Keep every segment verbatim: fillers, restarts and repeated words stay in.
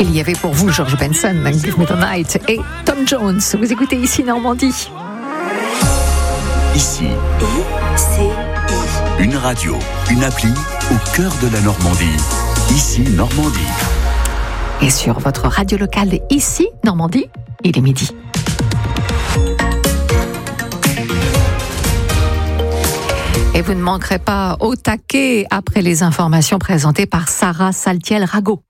Il y avait pour vous George Benson, Give Me the Night et Tom Jones. Vous écoutez ici Normandie. Ici, I C I. Une radio, une appli au cœur de la Normandie. Ici Normandie. Et sur votre radio locale ici Normandie, il est midi. Et vous ne manquerez pas au taquet après les informations présentées par Sarah Saltiel-Rago.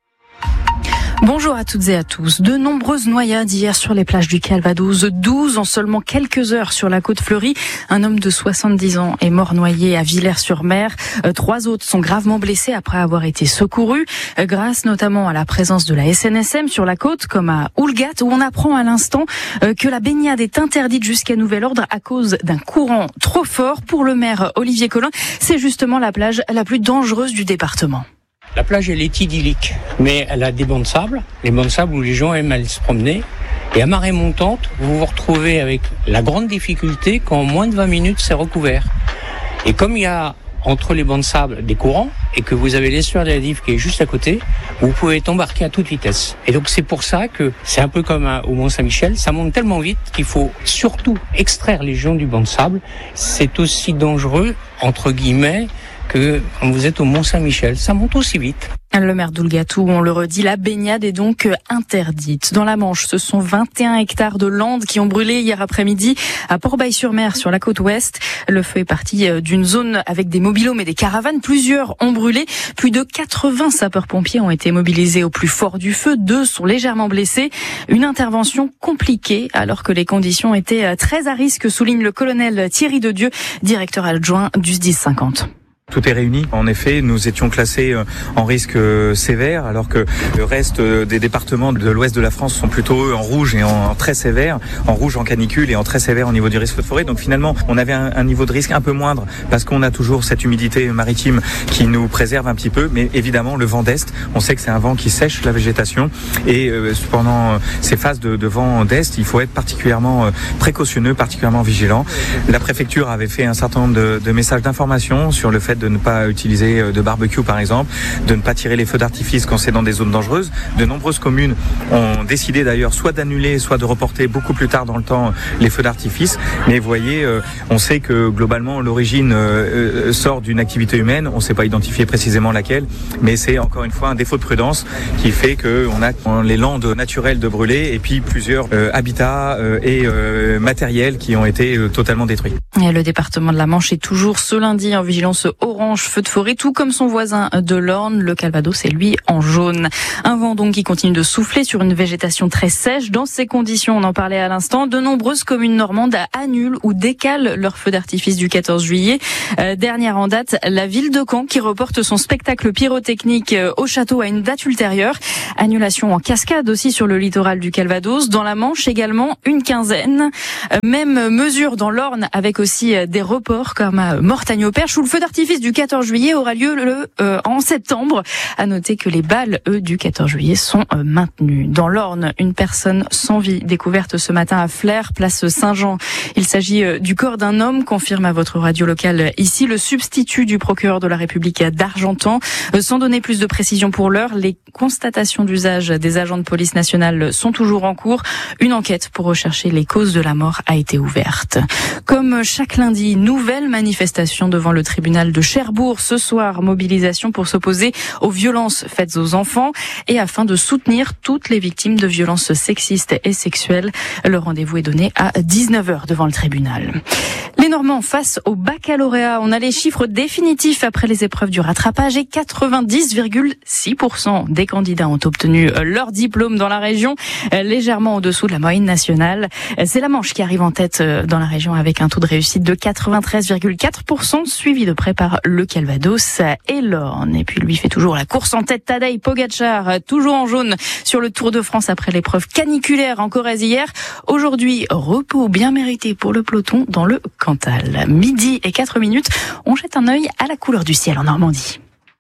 Bonjour à toutes et à tous. De nombreuses noyades hier sur les plages du Calvados, douze en seulement quelques heures sur la côte fleurie. Un homme de soixante-dix ans est mort noyé à Villers-sur-Mer. Trois autres sont gravement blessés après avoir été secourus, grâce notamment à la présence de la S N S M sur la côte, comme à Oulgat, où on apprend à l'instant que la baignade est interdite jusqu'à nouvel ordre à cause d'un courant trop fort. Pour le maire Olivier Collin, c'est justement la plage la plus dangereuse du département. La plage, elle est idyllique, mais elle a des bancs de sable, les bancs de sable où les gens aiment aller se promener. Et à marée montante, vous vous retrouvez avec la grande difficulté qu'en moins de vingt minutes, c'est recouvert. Et comme il y a entre les bancs de sable des courants, et que vous avez l'estuaire de la Dive qui est juste à côté, vous pouvez être embarqué à toute vitesse. Et donc c'est pour ça que c'est un peu comme au Mont-Saint-Michel, ça monte tellement vite qu'il faut surtout extraire les gens du banc de sable. C'est aussi dangereux, entre guillemets, que quand vous êtes au Mont-Saint-Michel, ça monte aussi vite. Le maire d'Oulgatou, on le redit, la baignade est donc interdite. Dans la Manche, ce sont vingt et un hectares de landes qui ont brûlé hier après-midi à Port-Bail-sur-Mer, sur la côte ouest. Le feu est parti d'une zone avec des mobil-homes et des caravanes. Plusieurs ont brûlé. Plus de quatre-vingts sapeurs-pompiers ont été mobilisés au plus fort du feu. Deux sont légèrement blessés. Une intervention compliquée alors que les conditions étaient très à risque, souligne le colonel Thierry Dedieu, directeur adjoint du S D I S cinquante. Tout est réuni. En effet, nous étions classés en risque sévère, alors que le reste des départements de l'ouest de la France sont plutôt eux en rouge et en très sévère, en rouge en canicule et en très sévère au niveau du risque de forêt. Donc finalement, on avait un, un niveau de risque un peu moindre parce qu'on a toujours cette humidité maritime qui nous préserve un petit peu. Mais évidemment, le vent d'est, on sait que c'est un vent qui sèche la végétation et euh, pendant ces phases de, de vent d'est, il faut être particulièrement précautionneux, particulièrement vigilant. La préfecture avait fait un certain nombre de, de messages d'information sur le fait de ne pas utiliser de barbecue par exemple, de ne pas tirer les feux d'artifice quand c'est dans des zones dangereuses. De nombreuses communes ont décidé d'ailleurs soit d'annuler, soit de reporter beaucoup plus tard dans le temps les feux d'artifice. Mais vous voyez, euh, on sait que globalement l'origine euh, sort d'une activité humaine, on ne sait pas identifier précisément laquelle, mais c'est encore une fois un défaut de prudence qui fait qu'on a les landes naturelles de brûler et puis plusieurs euh, habitats euh, et euh, matériels qui ont été euh, totalement détruits. Et le département de la Manche est toujours ce lundi en vigilance orange feu de forêt, tout comme son voisin de l'Orne. Le Calvados est lui en jaune. Un vent donc qui continue de souffler sur une végétation très sèche. Dans ces conditions, on en parlait à l'instant, de nombreuses communes normandes annulent ou décalent leur feu d'artifice du quatorze juillet. Euh, dernière en date, la ville de Caen qui reporte son spectacle pyrotechnique au château à une date ultérieure. Annulation en cascade aussi sur le littoral du Calvados. Dans la Manche également, une quinzaine. Euh, même mesure dans l'Orne avec aussi des reports comme à Mortagne-au-Perche où le feu d'artifice du quatorze juillet aura lieu le, euh, en septembre. À noter que les balles, eux, du quatorze juillet sont euh, maintenues. Dans l'Orne, une personne sans vie découverte ce matin à Flers, place Saint-Jean. Il s'agit euh, du corps d'un homme, confirme à votre radio locale ici le substitut du procureur de la République d'Argentan. Euh, sans donner plus de précision pour l'heure, les constatations d'usage des agents de police nationale sont toujours en cours. Une enquête pour rechercher les causes de la mort a été ouverte. Comme chaque lundi, nouvelle manifestation devant le tribunal de Cherbourg. Ce soir, mobilisation pour s'opposer aux violences faites aux enfants et afin de soutenir toutes les victimes de violences sexistes et sexuelles. Le rendez-vous est donné à dix-neuf heures devant le tribunal. Les Normands face au baccalauréat. On a les chiffres définitifs après les épreuves du rattrapage et quatre-vingt-dix virgule six pour cent des candidats ont obtenu leur diplôme dans la région, légèrement au-dessous de la moyenne nationale. C'est la Manche qui arrive en tête dans la région avec un taux de réussite de quatre-vingt-treize virgule quatre pour cent, suivi de près par le Calvados et l'Orne. Et puis lui fait toujours la course en tête, Tadej Pogačar, toujours en jaune sur le Tour de France après l'épreuve caniculaire en Corrèze hier. Aujourd'hui, repos bien mérité pour le peloton dans le Cantal. Midi et quatre minutes, on jette un œil à la couleur du ciel en Normandie.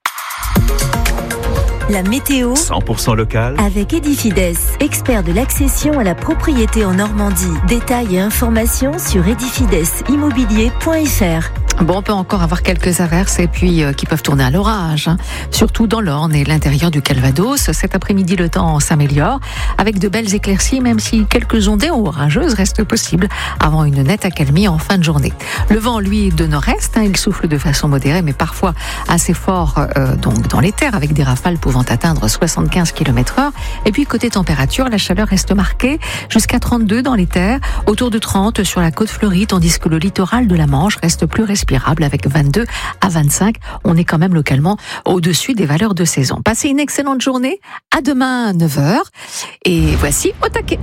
La météo cent pour cent local avec Edifides, expert de l'accession à la propriété en Normandie. Détails et informations sur edifides immobilier point f r. Bon, on peut encore avoir quelques averses et puis euh, qui peuvent tourner à l'orage, hein. Surtout dans l'Orne et l'intérieur du Calvados. Cet après-midi, le temps s'améliore avec de belles éclaircies, même si quelques ondées orageuses restent possibles avant une nette accalmie en fin de journée. Le vent, lui, est de nord-est, hein, il souffle de façon modérée, mais parfois assez fort euh, donc dans les terres, avec des rafales pouvant atteindre soixante-quinze kilomètres heure. Et puis côté température, la chaleur reste marquée jusqu'à trente-deux dans les terres, autour de trente sur la côte fleurie, tandis que le littoral de la Manche reste plus respirable avec vingt-deux à vingt-cinq. On est quand même localement au-dessus des valeurs de saison. Passez une excellente journée. À demain à neuf heures. Et voici Au taquet.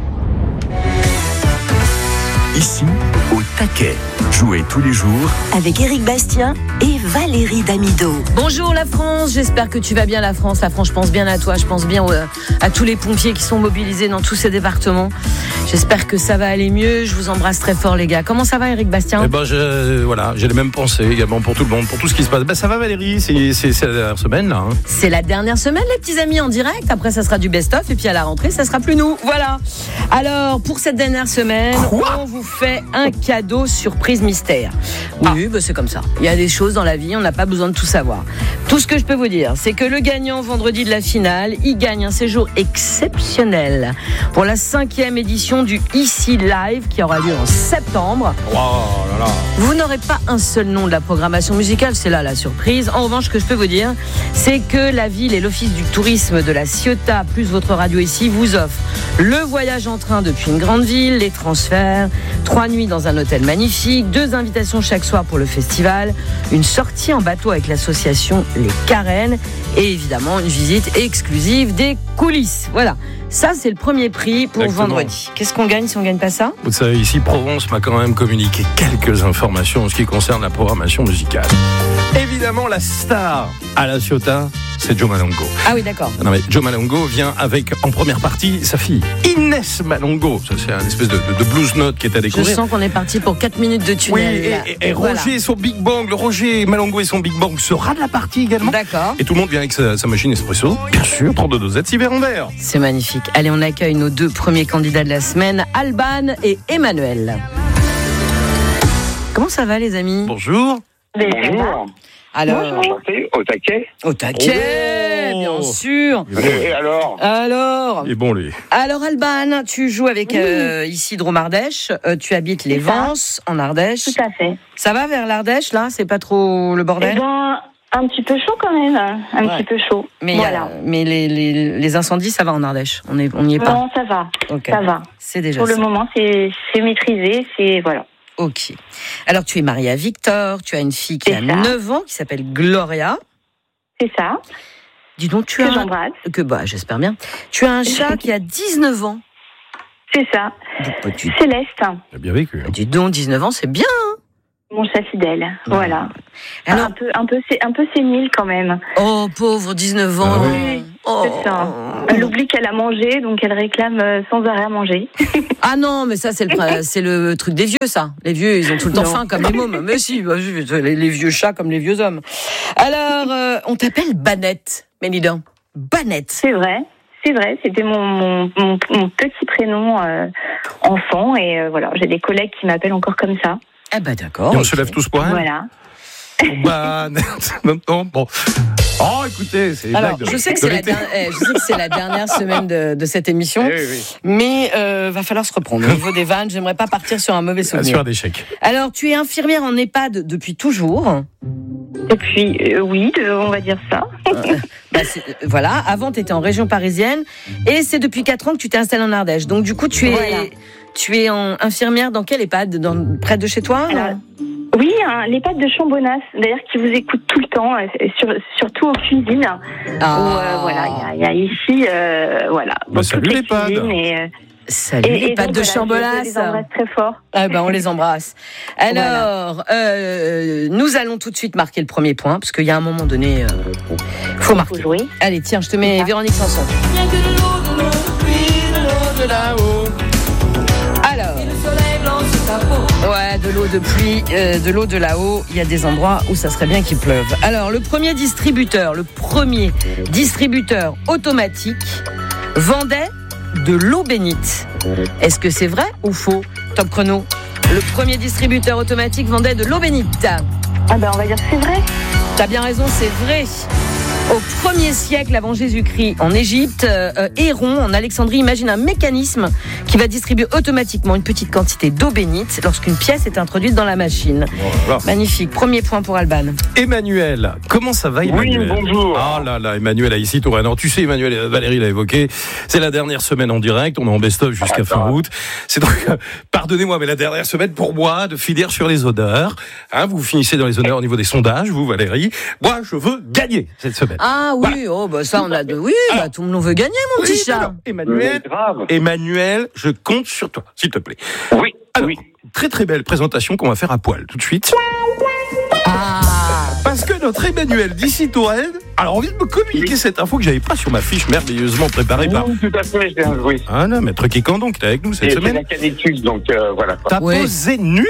Ici, Au taquet. Jouez tous les jours avec Éric Bastien et Valérie Damido. Bonjour la France, j'espère que tu vas bien la France. La France, je pense bien à toi, je pense bien euh, à tous les pompiers qui sont mobilisés dans tous ces départements. J'espère que ça va aller mieux, je vous embrasse très fort les gars. Comment ça va Éric Bastien ? Eh ben, je, voilà, j'ai les mêmes pensées également pour tout le monde, pour tout ce qui se passe. Ben, ça va Valérie, c'est, c'est, c'est la dernière semaine là. Hein. C'est la dernière semaine les petits amis en direct, après ça sera du best-of et puis à la rentrée ça sera plus nous, voilà. Alors pour cette dernière semaine, Quoi on vous fait un cadeau surprise mystère. Oui, ah. bah, c'est comme ça. Il y a des choses dans la vie, on n'a pas besoin de tout savoir. Tout ce que je peux vous dire, c'est que le gagnant vendredi de la finale, il gagne un séjour exceptionnel pour la cinquième édition du Ici Live qui aura lieu en septembre. Oh là là. Vous n'aurez pas un seul nom de la programmation musicale, c'est là la surprise. En revanche, ce que je peux vous dire, c'est que la ville et l'office du tourisme de la Ciotat, plus votre radio ici, vous offrent le voyage en train depuis une grande ville, les transferts, trois nuits dans un hôtel magnifique, deux invitations chaque soir pour le festival, une sortie en bateau avec l'association Les Carènes et évidemment une visite exclusive des coulisses. Voilà, ça c'est le premier prix pour Exactement. vendredi. Qu'est-ce qu'on gagne si on ne gagne pas ça ? Vous savez, ici Provence m'a quand même communiqué quelques informations en ce qui concerne la programmation musicale. Évidemment, la star à la Ciotat, c'est Joe Malongo. Ah oui, d'accord. Non mais Joe Malongo vient avec, en première partie, sa fille, Inès Malongo. Ça, c'est un espèce de, de, de blues note qui est à découvrir. Je sens qu'on est parti pour quatre minutes de tunnel. Oui, et, et, et voilà. Roger et son Big Bang, le Roger Malongo et son Big Bang sera de la partie également. D'accord. Et tout le monde vient avec sa, sa machine espresso. Bien sûr, trente-deux dosettes, six verres en verre. C'est magnifique. Allez, on accueille nos deux premiers candidats de la semaine, Alban et Emmanuel. Comment ça va les amis ? Bonjour. Bonjour. Alors, Bonjour. Au taquet. Au taquet, oh bien sûr. Et alors Alors Et bon les. Alors Alban, tu joues avec euh, ici Drôme-Ardèche. Euh, tu habites les Vences en Ardèche. Tout à fait. Ça va vers l'Ardèche là ? C'est pas trop le bordel ? Eh ben, un petit peu chaud quand même. Un ouais. petit peu chaud. Mais, voilà. euh, mais les, les, les incendies, ça va en Ardèche. On est, on n'y est pas. Non, ça va. Okay. Ça va. C'est déjà. Pour ça. le moment, c'est, c'est maîtrisé. C'est voilà. Ok. Alors, tu es mariée à Victor, tu as une fille qui c'est a ça. neuf ans, qui s'appelle Gloria. C'est ça. Dis donc, tu que as... j'embrasse. Que bah, j'espère bien. Tu as un chat qui a dix-neuf ans. C'est ça. Bah, tu... Céleste. Tu as bien vécu. Hein. Dis donc, dix-neuf ans, c'est bien, hein. Mon chat fidèle, ouais. Voilà. Alors... Un peu, un peu, c'est un peu sénile quand même. Oh, pauvre, dix-neuf ans. Ah oui. Oh. C'est ça. Elle oublie qu'elle a mangé, donc elle réclame sans arrêt à manger. Ah non, mais ça, c'est le, c'est le truc des vieux, ça. Les vieux, ils ont tout le temps non. faim comme les mômes. Mais si, bah, les, les vieux chats comme les vieux hommes. Alors, euh, on t'appelle Banette, Ménidin. Banette. C'est vrai. C'est vrai, c'était mon, mon, mon, mon petit prénom euh, enfant. Et euh, voilà, j'ai des collègues qui m'appellent encore comme ça. Ah bah d'accord. Et on okay. se lève tous pour elle. Voilà. Bah, non, bon. Oh, écoutez, c'est Alors, de, je sais que c'est la, der- eh, je sais que c'est la dernière semaine de, de cette émission, eh oui, oui. mais euh, va falloir se reprendre. Au niveau des vannes, j'aimerais pas partir sur un mauvais souvenir. Sur un échec. Alors, tu es infirmière en EHPAD depuis toujours. Depuis, euh, oui, de, on va dire ça. euh, bah voilà, avant tu étais en région parisienne et c'est depuis quatre ans que tu t'es installée en Ardèche. Donc du coup, tu es, voilà. tu es en infirmière dans quel EHPAD, dans, près de chez toi? Alors, oui, hein, l'EHPAD de Chambonas, d'ailleurs, qui vous écoute tout le temps, euh, sur, surtout aux cuisines. Ah. Où, euh, voilà, il y, y a ici, euh, voilà. Bah, salut l'EHPAD. Et, euh, Salut et, l'EHPAD de voilà, Chambonas. Je, je les embrasse très fort. Ah ben on les embrasse. Alors, voilà. euh, nous allons tout de suite marquer le premier point, parce qu'il y a un moment donné, euh, faut marquer. Faut jouer. Allez, tiens, je te mets Véronique Sanson. Alors, ouais, de l'eau de pluie, euh, de l'eau de là-haut, il y a des endroits où ça serait bien qu'il pleuve. Alors, le premier distributeur, le premier distributeur automatique vendait de l'eau bénite. Est-ce que c'est vrai ou faux? Top chrono. Le premier distributeur automatique vendait de l'eau bénite. Ah ben, on va dire que c'est vrai. T'as bien raison, c'est vrai. Au premier siècle avant Jésus-Christ, en Égypte, euh, Héron, en Alexandrie, imagine un mécanisme qui va distribuer automatiquement une petite quantité d'eau bénite lorsqu'une pièce est introduite dans la machine. Voilà. Magnifique. Premier point pour Alban. Emmanuel, comment ça va, Emmanuel? Oui, bonjour. Ah là là, Emmanuel a ici Touraine. Alors, tu sais, Emmanuel, Valérie l'a évoqué, c'est la dernière semaine en direct, on est en best-of jusqu'à ah, fin août. C'est donc, euh, pardonnez-moi, mais la dernière semaine pour moi de finir sur les honneurs. Hein, vous finissez dans les honneurs au niveau des sondages, vous, Valérie. Moi, je veux gagner cette semaine. Ah oui, voilà. Oh bah ça on a de oui, alors, bah, tout le monde veut gagner, mon oui, petit chat. Alors, Emmanuel, Emmanuel, je compte sur toi, s'il te plaît. Oui. Alors, oui. Très très belle présentation qu'on va faire à poil tout de suite. Ah. Parce que notre Emmanuel d'ici Touraine, alors on vient de me communiquer oui. cette info que j'avais pas sur ma fiche merveilleusement préparée oui, par. Tout à fait, j'ai un oui. Ah non, maître Kikandon qui est avec nous cette Et semaine. C'est la canicule, donc euh, voilà. Quoi. T'as ouais. posé nu.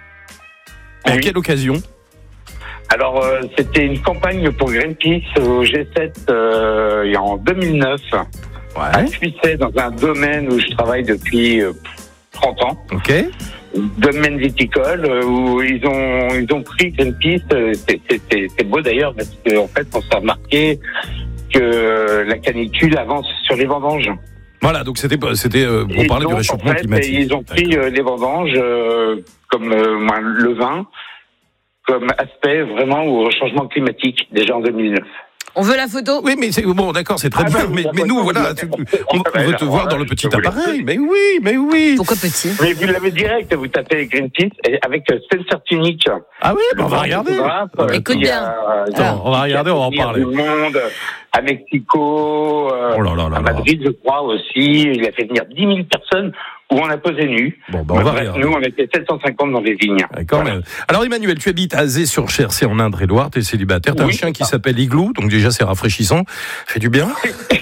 À oui. quelle occasion? Alors, euh, c'était une campagne pour Greenpeace au G sept euh, en deux mille neuf. Ouais. À Puisset, dans un domaine où je travaille depuis euh, trente ans. Ok. Domaine viticole, euh, où ils ont ils ont pris Greenpeace. Euh, c'est, c'est, c'est, c'est beau d'ailleurs, parce qu'en fait, on s'est remarqué que la canicule avance sur les vendanges. Voilà, donc c'était c'était euh, pour parler du réchauffement en fait, climatique. Ils ont pris euh, les vendanges euh, comme euh, le vin, comme aspect vraiment au changement climatique, déjà en deux mille neuf. On veut la photo? Oui, mais c'est, bon, d'accord, c'est très ah bien, ben, mais, mais nous, voilà, tu, on, on veut te voir dans le petit appareil. Mais oui, mais oui. Pourquoi petit? Mais vous l'avez direct, vous tapez Greenpeace avec Spencer Tunic. Ah oui, ben on va regarder. Écoute bien. Attends, on va regarder, on va en parler. Du monde, à Mexico, euh, oh là là là à Madrid, je crois aussi. Il a fait venir dix mille personnes où on a posé nu. Bon, ben on va bref, regarder. Nous, on était sept cent cinquante dans les vignes. D'accord. Voilà. Alors, Emmanuel, tu habites à Azé-sur-Cher, c'est en Indre-et-Loire, t'es célibataire, t'as oui, un chien qui s'appelle Igloo, donc déjà c'est rafraîchissant, fait du bien.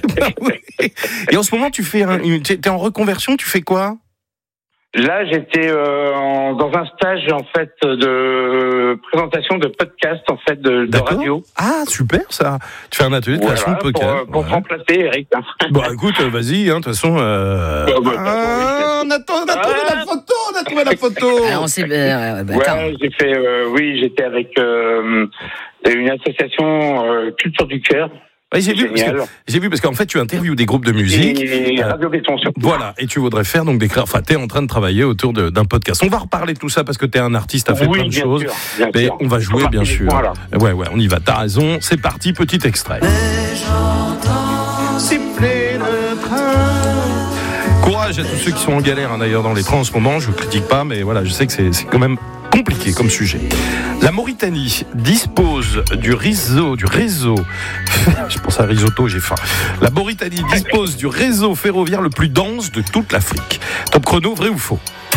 Et en ce moment, tu fais un, t'es en reconversion, tu fais quoi? Là, j'étais euh, en, dans un stage en fait de présentation de podcast en fait de, de radio. Ah super ça. Tu fais un atelier de création voilà, de podcast. Pour, pour ouais. remplacer Eric. Bon écoute, vas-y, hein, de toute façon. Euh... Oh, bah, ah, on a, on a trouvé ah. la photo, on a trouvé la photo. Alors, on s'est, euh, bah, ouais, j'ai fait, euh, oui, j'étais avec euh, une association euh, Culture du Cœur. Oui, j'ai vu, parce que, j'ai vu parce qu'en fait tu interviews des groupes de musique. Et Radio Béton surtout. Voilà, et tu voudrais faire donc des créations. Enfin, t'es en train de travailler autour de, d'un podcast. On va reparler de tout ça parce que t'es un artiste, t'as fait oui, plein de bien choses. Sûr, bien mais sûr. on va jouer bien sûr. Points, ouais, ouais, on y va. T'as raison. C'est parti, petit extrait. Mais j'entends siffler le train. Courage à tous ceux qui sont en galère hein, d'ailleurs dans les trains en ce moment. Je critique pas, mais voilà, je sais que c'est, c'est quand même compliqué comme sujet. La Mauritanie dispose du réseau, du réseau. Je pense à risotto, j'ai faim. La Mauritanie dispose du réseau ferroviaire le plus dense de toute l'Afrique. Top chrono, vrai ou faux?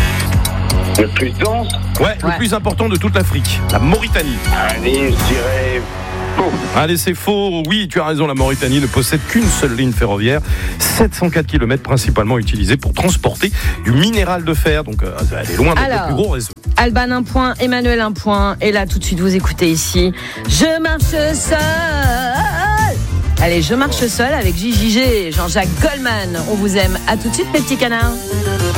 Le plus dense? Ouais, ouais, le plus important de toute l'Afrique. La Mauritanie. Allez, je dirais faux. Allez, c'est faux. Oui, tu as raison, la Mauritanie ne possède qu'une seule ligne ferroviaire. sept cent quatre kilomètres principalement utilisée pour transporter du minéral de fer. Donc, euh, elle est loin d'être Alors, le plus gros réseau. Alban, un point. Emmanuel, un point. Et là, tout de suite, vous écoutez ici. Je marche seul. Allez, je marche seul avec J J G, Jean-Jacques Goldman. On vous aime. À tout de suite, mes petits canards.